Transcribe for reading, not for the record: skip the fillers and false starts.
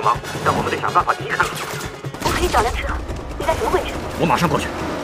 但我们得想办法离开了。 我可以找辆车，你带什么位置？ 我马上过去。